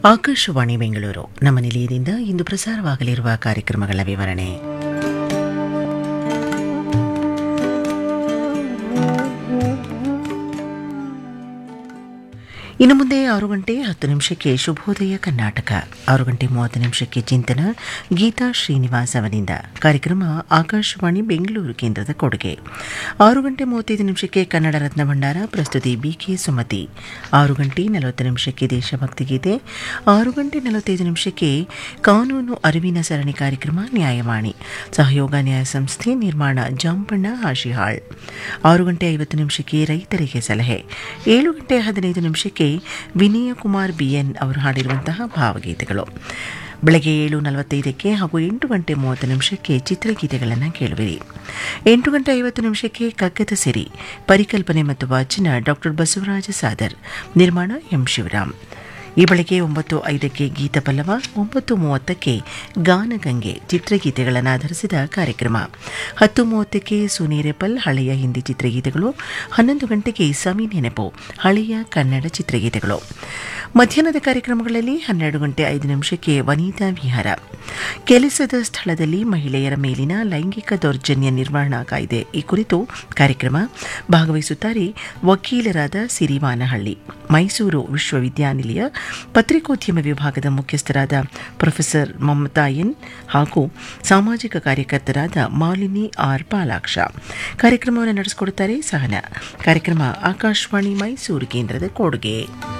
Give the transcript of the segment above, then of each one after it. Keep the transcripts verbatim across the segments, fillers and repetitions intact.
ಆಕಾಶವಾಣಿ ಬೆಂಗಳೂರು ನಮ್ಮ ನಿಲಯದಿಂದ ಇಂದು ಪ್ರಸಾರವಾಗಲಿರುವ ಕಾರ್ಯಕ್ರಮಗಳ ವಿವರಣೆ. ಇನ್ನು ಮುಂದೆ ಆರು ಗಂಟೆ ಹತ್ತು ನಿಮಿಷಕ್ಕೆ ಶುಭೋದಯ ಕರ್ನಾಟಕ, ಆರು ಗಂಟೆ ಮೂವತ್ತು ನಿಮಿಷಕ್ಕೆ ಚಿಂತನ ಗೀತಾ ಶ್ರೀನಿವಾಸ್ ಅವರಿಂದ. ಕಾರ್ಯಕ್ರಮ ಆಕಾಶವಾಣಿ ಬೆಂಗಳೂರು ಕೇಂದ್ರದ ಕೊಡುಗೆ. ಆರು ಗಂಟೆ ಮೂವತ್ತೈದು ನಿಮಿಷಕ್ಕೆ ಕನ್ನಡ ರತ್ನ ಭಂಡಾರ, ಪ್ರಸ್ತುತಿ ಬಿಕೆ ಸುಮತಿ. ಆರು ಗಂಟೆ ನಲವತ್ತು ನಿಮಿಷಕ್ಕೆ ದೇಶಭಕ್ತಿ ಗೀತೆ. ಆರು ಗಂಟೆ ನಲವತ್ತೈದು ನಿಮಿಷಕ್ಕೆ ಕಾನೂನು ಅರಿವಿನ ಸರಣಿ ಕಾರ್ಯಕ್ರಮ ನ್ಯಾಯವಾಣಿ, ಸಹಯೋಗ ನ್ಯಾಯ ಸಂಸ್ಥೆ, ನಿರ್ಮಾಣ ಜಾಂಪಣ್ಣ ಹಾಶಿಹಾಳ್. ಆರು ಗಂಟೆ ಐವತ್ತು ನಿಮಿಷಕ್ಕೆ ರೈತರಿಗೆ ಸಲಹೆ. ಏಳು ಗಂಟೆ ಹದಿನೈದು ನಿಮಿಷಕ್ಕೆ ವಿನಯ ಕುಮಾರ್ ಬಿಎನ್ ಅವರು ಹಾಡಿರುವಂತಹ ಭಾವಗೀತೆಗಳು. ಬೆಳಗ್ಗೆ ಏಳು ನಲವತ್ತೈದಕ್ಕೆ ಹಾಗೂ ಎಂಟು ಗಂಟೆ ಮೂವತ್ತು ನಿಮಿಷಕ್ಕೆ ಚಿತ್ರಗೀತೆಗಳನ್ನು ಕೇಳುವಿರಿ. ಎಂಟು ಗಂಟೆ ಐವತ್ತು ನಿಮಿಷಕ್ಕೆ ಕಗ್ಗದ ಸಿರಿ, ಪರಿಕಲ್ಪನೆ ಮತ್ತು ವಾಚನ ಡಾಕ್ಟರ್ ಬಸವರಾಜ ಸಾದರ್, ನಿರ್ಮಾಣ ಎಂ ಶಿವರಾಮ್. ಈ ಬೆಳಗ್ಗೆ ಒಂಬತ್ತು ಐದಕ್ಕೆ ಗೀತ ಪಲ್ಲವ, ಒಂಬತ್ತು ಮೂವತ್ತಕ್ಕೆ ಗಾನಗಂಗೆ, ಚಿತ್ರಗೀತೆಗಳನ್ನು ಆಧರಿಸಿದ ಕಾರ್ಯಕ್ರಮ. ಹತ್ತು ಮೂವತ್ತಕ್ಕೆ ಸುನೀರೆಪಲ್, ಹಳೆಯ ಹಿಂದಿ ಚಿತ್ರಗೀತೆಗಳು. ಹನ್ನೊಂದು ಗಂಟೆಗೆ ಸಮಿ ನೆನಪು, ಹಳೆಯ ಕನ್ನಡ ಚಿತ್ರಗೀತೆಗಳು. ಮಧ್ಯಾಹ್ನದ ಕಾರ್ಯಕ್ರಮಗಳಲ್ಲಿ ಹನ್ನೆರಡು ಗಂಟೆ ಐದು ನಿಮಿಷಕ್ಕೆ ವನಿತಾ ವಿಹಾರ, ಕೆಲಸದ ಸ್ಥಳದಲ್ಲಿ ಮಹಿಳೆಯರ ಮೇಲಿನ ಲೈಂಗಿಕ ದೌರ್ಜನ್ಯ ನಿರ್ವಹಣಾ ಕಾಯ್ದೆ ಈ ಕುರಿತು ಕಾರ್ಯಕ್ರಮ. ಭಾಗವಹಿಸುತ್ತಾರೆ ವಕೀಲರಾದ ಸಿರಿವಾನಹಳ್ಳಿ, ಮೈಸೂರು ವಿಶ್ವವಿದ್ಯಾನಿಲಯ ಪತ್ರಿಕೋದ್ಯಮ ವಿಭಾಗದ ಮುಖ್ಯಸ್ಥರಾದ ಪ್ರೊಫೆಸರ್ ಮಮತಾ ಎನ್ ಹಾಗೂ ಸಾಮಾಜಿಕ ಕಾರ್ಯಕರ್ತರಾದ ಮಾಲಿನಿ ಆರ್ ಪಾಲಾಕ್ಷ. ಕಾರ್ಯಕ್ರಮವನ್ನು ನಡೆಸಿಕೊಡುತ್ತಾರೆ ಸಹನಾ. ಕಾರ್ಯಕ್ರಮ ಆಕಾಶವಾಣಿ ಮೈಸೂರು ಕೇಂದ್ರದ ಕೊಡುಗೆ.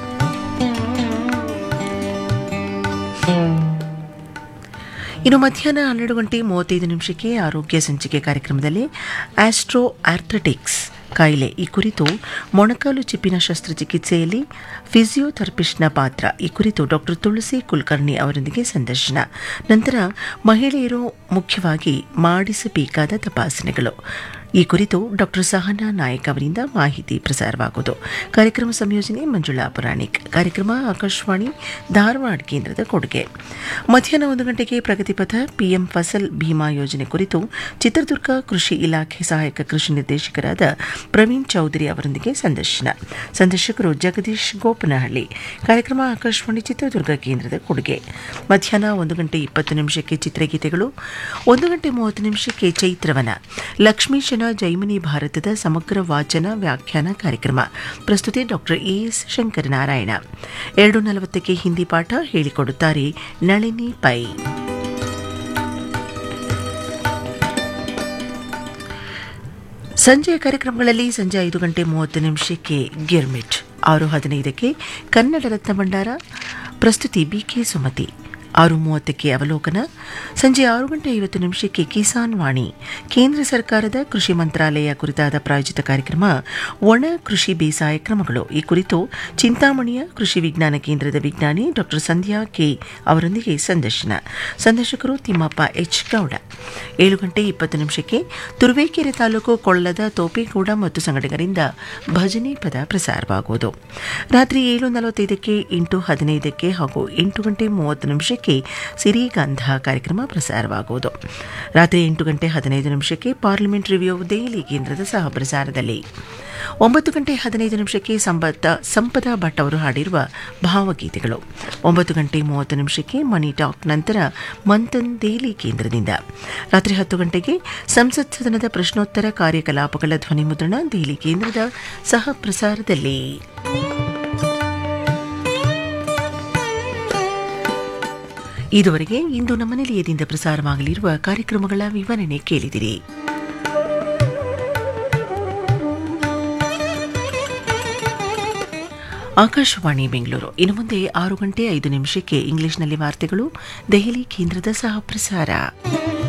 ಇನ್ನು ಮಧ್ಯಾಹ್ನ ಹನ್ನೆರಡು ಗಂಟೆ ಮೂವತ್ತೈದು ನಿಮಿಷಕ್ಕೆ ಆರೋಗ್ಯ ಸಂಚಿಕೆ ಕಾರ್ಯಕ್ರಮದಲ್ಲಿ ಆಸ್ಟ್ರೋ ಆರ್ಥ್ರಟಿಕ್ಸ್ ಕಾಯಿಲೆ ಈ ಕುರಿತು ಮೊಣಕಾಲು ಚಿಪ್ಪಿನ ಶಸ್ತ್ರಚಿಕಿತ್ಸೆಯಲ್ಲಿ ಫಿಸಿಯೋಥೆರಪಿಸ್ಟ್ನ ಪಾತ್ರ ಈ ಕುರಿತು ಡಾಕ್ಟರ್ ತುಳಸಿ ಕುಲಕರ್ಣಿ ಅವರೊಂದಿಗೆ ಸಂದರ್ಶನ. ನಂತರ ಮಹಿಳೆಯರು ಮುಖ್ಯವಾಗಿ ಮಾಡಿಸಬೇಕಾದ ತಪಾಸಣೆಗಳು ಈ ಕುರಿತು ಡಾಕ್ಟರ್ ಸಹನಾ ನಾಯಕ್ ಅವರಿಂದ ಮಾಹಿತಿ ಪ್ರಸಾರವಾಗುವುದು. ಕಾರ್ಯಕ್ರಮ ಸಂಯೋಜನೆ ಮಂಜುಳಾ ಪುರಾಣಿಕ್. ಕಾರ್ಯಕ್ರಮ ಆಕಾಶವಾಣಿ ಧಾರವಾಡ ಕೇಂದ್ರದ ಕೊಡುಗೆ. ಮಧ್ಯಾಹ್ನ ಒಂದು ಗಂಟೆಗೆ ಪ್ರಗತಿಪಥ, ಪಿಎಂ ಫಸಲ್ ಭೀಮಾ ಯೋಜನೆ ಕುರಿತು ಚಿತ್ರದುರ್ಗ ಕೃಷಿ ಇಲಾಖೆ ಸಹಾಯಕ ಕೃಷಿ ನಿರ್ದೇಶಕರಾದ ಪ್ರವೀಣ್ ಚೌಧರಿ ಅವರೊಂದಿಗೆ ಸಂದರ್ಶನ. ಸಂದರ್ಶಕರು ಜಗದೀಶ್ ಗೋಪನಹಳ್ಳಿ. ಕಾರ್ಯಕ್ರಮ ಆಕಾಶವಾಣಿ ಚಿತ್ರದುರ್ಗ ಕೇಂದ್ರದ ಕೊಡುಗೆ. ಮಧ್ಯಾಹ್ನ ಒಂದು ಗಂಟೆ ಇಪ್ಪತ್ತು ನಿಮಿಷಕ್ಕೆ ಚಿತ್ರಗೀತೆಗಳು. ಒಂದು ಗಂಟೆ ಮೂವತ್ತು ನಿಮಿಷಕ್ಕೆ ಚೈತ್ರವನ, ಲಕ್ಷ್ಮೀಶನ ಜೈಮಿನಿ ಭಾರತದ ಸಮಗ್ರ ವಾಚನ ವ್ಯಾಖ್ಯಾನ ಕಾರ್ಯಕ್ರಮ. ಪ್ರಸ್ತುತಿ ಡಾಕ್ಟರ್ ಎಎಸ್ ಶಂಕರನಾರಾಯಣ. ಎರಡು ನಲವತ್ತಕ್ಕೆ ಹಿಂದಿ ಪಾಠ ಹೇಳಿಕೊಡುತ್ತಾರೆ ನಳಿನಿ ಪೈ. ಸಂಜೆಯ ಕಾರ್ಯಕ್ರಮಗಳಲ್ಲಿ ಸಂಜೆ ಐದು ಗಂಟೆ ಮೂವತ್ತು ನಿಮಿಷಕ್ಕೆ ಗಿರ್ಮಿಟ್, ಆರು ಹದಿನೈದಕ್ಕೆ ಕನ್ನಡ ರತ್ನ ಭಂಡಾರ, ಪ್ರಸ್ತುತಿ ಬಿಕೆ ಸುಮತಿ. ಆರು ಮೂವತ್ತಕ್ಕೆ ಅವಲೋಕನ. ಸಂಜೆ ಆರು ಗಂಟೆ ಐವತ್ತು ನಿಮಿಷಕ್ಕೆ ಕಿಸಾನ್ ವಾಣಿ, ಕೇಂದ್ರ ಸರ್ಕಾರದ ಕೃಷಿ ಮಂತ್ರಾಲಯ ಕುರಿತಾದ ಪ್ರಾಯೋಜಿತ ಕಾರ್ಯಕ್ರಮ ಒಣ ಕೃಷಿ ಬೇಸಾಯ ಕ್ರಮಗಳು ಈ ಕುರಿತು ಚಿಂತಾಮಣಿಯ ಕೃಷಿ ವಿಜ್ಞಾನ ಕೇಂದ್ರದ ವಿಜ್ಞಾನಿ ಡಾಕ್ಟರ್ ಸಂಧ್ಯಾ ಕೆ ಅವರೊಂದಿಗೆ ಸಂದರ್ಶನ. ಸಂದರ್ಶಕರು ತಿಮ್ಮಪ್ಪ ಎಚ್ ಗೌಡ. ಏಳು ಗಂಟೆ ಇಪ್ಪತ್ತು ನಿಮಿಷಕ್ಕೆ ತುರುವೇಕೆರೆ ತಾಲೂಕು ಕೊಳ್ಳದ ತೋಪೇಗೌಡ ಮತ್ತು ಸಂಘಟಕರಿಂದ ಭಜನೆ ಪದ ಪ್ರಸಾರವಾಗುವುದು. ರಾತ್ರಿ ಏಳು ನಲವತ್ತೈದಕ್ಕೆ, ಎಂಟು ಹದಿನೈದಕ್ಕೆ ಹಾಗೂ ಎಂಟು ಗಂಟೆ ಮೂವತ್ತು ನಿಮಿಷಕ್ಕೆ ಸಿರಿಗಂಧ ಕಾರ್ಯಕ್ರಮ ಪ್ರಸಾರವಾಗುವುದು. ರಾತ್ರಿ ಎಂಟು ಗಂಟೆ ಹದಿನೈದು ನಿಮಿಷಕ್ಕೆ ಪಾರ್ಲಿಮೆಂಟ್ ರಿವ್ಯೂ ದೆಹಲಿ ಕೇಂದ್ರದ ಸಹ ಪ್ರಸಾರದಲ್ಲಿ. ಒಂಬತ್ತು ಗಂಟೆ ಹದಿನೈದು ನಿಮಿಷಕ್ಕೆ ಸಂಪದ ಸಂಪದ ಭಟ್ ಅವರು ಹಾಡಿರುವ ಭಾವಗೀತೆಗಳು. ಒಂಬತ್ತು ಗಂಟೆ ಮೂವತ್ತು ನಿಮಿಷಕ್ಕೆ ಮನಿ ಟಾಕ್, ನಂತರ ಮಂಥನ್ ದೆಹಲಿ ಕೇಂದ್ರದಿಂದ. ರಾತ್ರಿ ಹತ್ತು ಗಂಟೆಗೆ ಸಂಸತ್ ಸದನದ ಪ್ರಶ್ನೋತ್ತರ ಕಾರ್ಯಕಲಾಪಗಳ ಧ್ವನಿ ಮುದ್ರಣ ದೆಹಲಿ ಕೇಂದ್ರದ ಸಹ ಪ್ರಸಾರದಲ್ಲಿ. ಇದುವರೆಗೆ ಇಂದು ನಮ್ಮ ನಿಲಯದಿಂದ ಪ್ರಸಾರವಾಗಲಿರುವ ಕಾರ್ಯಕ್ರಮಗಳ ವಿವರಣೆ ಕೇಳಿದಿರಿ. ಆಕಾಶವಾಣಿ ಬೆಂಗಳೂರು. ಇನ್ನು ಮುಂದೆ ಆರು ಗಂಟೆ ಐದು ನಿಮಿಷಕ್ಕೆ ಇಂಗ್ಲಿಷ್ನಲ್ಲಿ ವಾರ್ತೆಗಳು, ದೆಹಲಿ ಕೇಂದ್ರದ ಸಹ ಪ್ರಸಾರ.